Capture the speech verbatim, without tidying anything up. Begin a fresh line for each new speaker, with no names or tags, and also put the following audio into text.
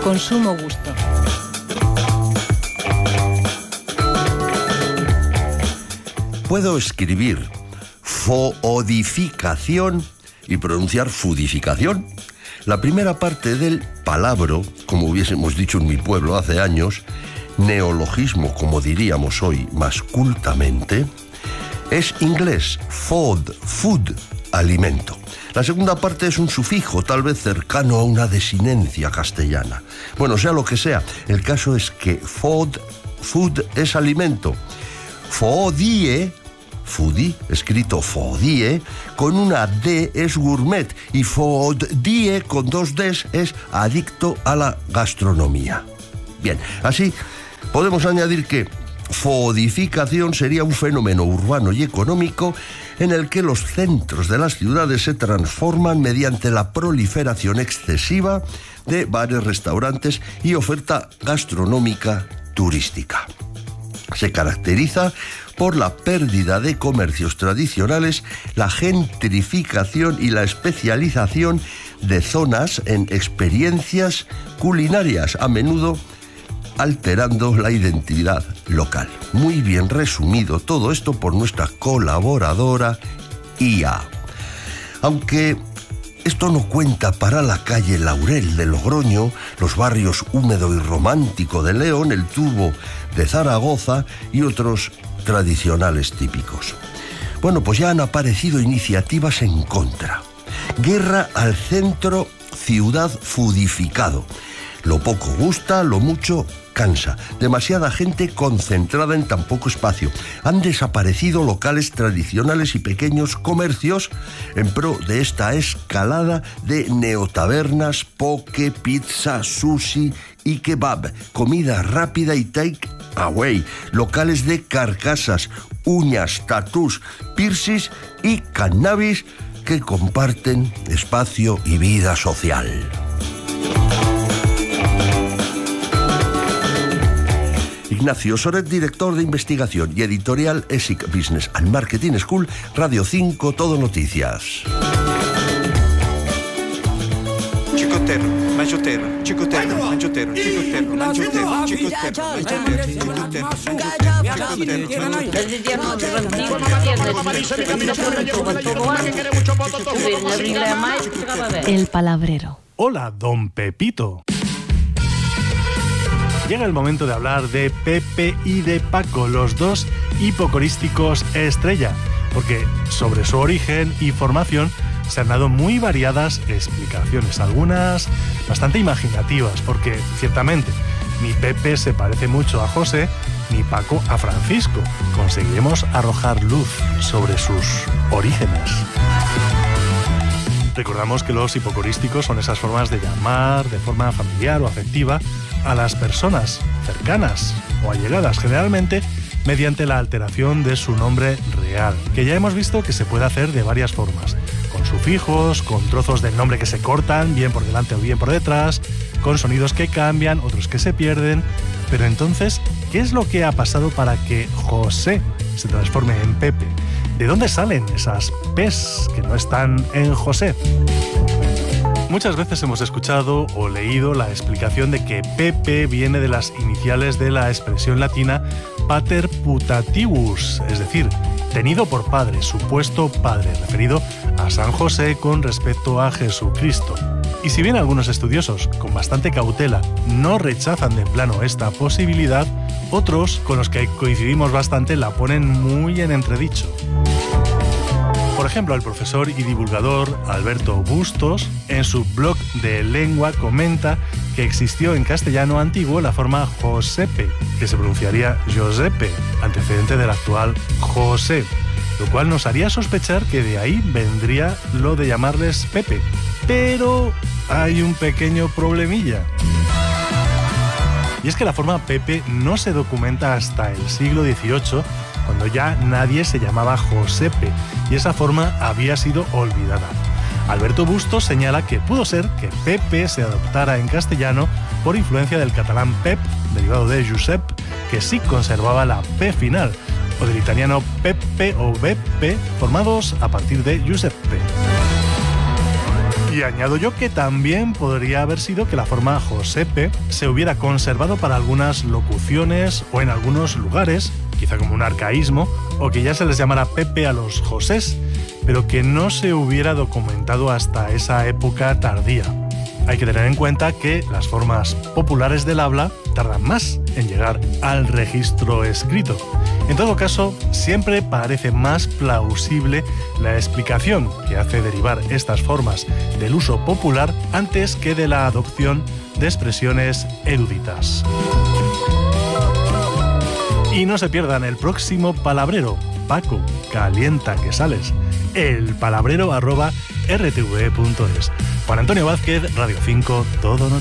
con sumo gusto.
Puedo escribir foodificación y pronunciar fudificación. La primera parte del palabro, como hubiésemos dicho en mi pueblo hace años, neologismo, como diríamos hoy más cultamente, es inglés, food, food, alimento. La segunda parte es un sufijo, tal vez cercano a una desinencia castellana. Bueno, sea lo que sea, el caso es que food, food es alimento. Foodie, foodie, escrito foodie, con una D es gourmet, y foodie con dos Ds es adicto a la gastronomía. Bien, así podemos añadir que foodificación sería un fenómeno urbano y económico en el que los centros de las ciudades se transforman mediante la proliferación excesiva de bares, restaurantes y oferta gastronómica turística. Se caracteriza por la pérdida de comercios tradicionales, la gentrificación y la especialización de zonas en experiencias culinarias, a menudo alterando la identidad local. Muy bien resumido todo esto por nuestra colaboradora I A. Aunque esto no cuenta para la calle Laurel de Logroño, los barrios Húmedo y Romántico de León, el Tubo de Zaragoza y otros tradicionales típicos. Bueno, pues ya han aparecido iniciativas en contra. Guerra al centro ciudad foodificado. Lo poco gusta, lo mucho cansa. Demasiada gente concentrada en tan poco espacio. Han desaparecido locales tradicionales y pequeños comercios en pro de esta escalada de neotabernas, poke, pizza, sushi y kebab, comida rápida y take away, locales de carcasas, uñas, tatús, piercings y cannabis que comparten espacio y vida social. Ignacio Soret, director de investigación y editorial E S I C Business and Marketing School, Radio cinco, Todo Noticias.
Chicotero, mangiotero, chicotero, mangiotero, chicotero, mangiotero, chicotero,
mangiotero. El palabrero.
Hola, don Pepito. Llega el momento de hablar de Pepe y de Paco, los dos hipocorísticos estrella, porque sobre su origen y formación se han dado muy variadas explicaciones, algunas bastante imaginativas, porque ciertamente ni Pepe se parece mucho a José, ni Paco a Francisco. Conseguiremos arrojar luz sobre sus orígenes. Recordamos que los hipocorísticos son esas formas de llamar de forma familiar o afectiva a las personas cercanas o allegadas, generalmente mediante la alteración de su nombre real, que ya hemos visto que se puede hacer de varias formas, con sufijos, con trozos del nombre que se cortan, bien por delante o bien por detrás, con sonidos que cambian, otros que se pierden. Pero entonces, ¿qué es lo que ha pasado para que José se transforme en Pepe? ¿De dónde salen esas P's que no están en José? Muchas veces hemos escuchado o leído la explicación de que Pepe viene de las iniciales de la expresión latina pater putativus, es decir, tenido por padre, supuesto padre, referido a San José con respecto a Jesucristo. Y si bien algunos estudiosos, con bastante cautela, no rechazan de plano esta posibilidad, otros, con los que coincidimos bastante, la ponen muy en entredicho. Por ejemplo, el profesor y divulgador Alberto Bustos, en su blog de lengua, comenta que existió en castellano antiguo la forma Josepe, que se pronunciaría Josepe, antecedente del actual José, lo cual nos haría sospechar que de ahí vendría lo de llamarles Pepe. Pero hay un pequeño problemilla. Y es que la forma Pepe no se documenta hasta el siglo dieciocho, cuando ya nadie se llamaba Josepe, y esa forma había sido olvidada. Alberto Bustos señala que pudo ser que Pepe se adoptara en castellano por influencia del catalán Pep, derivado de Josep, que sí conservaba la P final, o del italiano Pepe o Beppe, formados a partir de Giuseppe. Y añado yo que también podría haber sido que la forma Josepe se hubiera conservado para algunas locuciones o en algunos lugares, quizá como un arcaísmo, o que ya se les llamara Pepe a los Josés, pero que no se hubiera documentado hasta esa época tardía. Hay que tener en cuenta que las formas populares del habla tardan más en llegar al registro escrito. En todo caso, siempre parece más plausible la explicación que hace derivar estas formas del uso popular antes que de la adopción de expresiones eruditas. Y no se pierdan el próximo palabrero. Paco, calienta que sales. El palabrero arroba r t v punto es. Juan Antonio Vázquez, Radio cinco, Todo Noticias.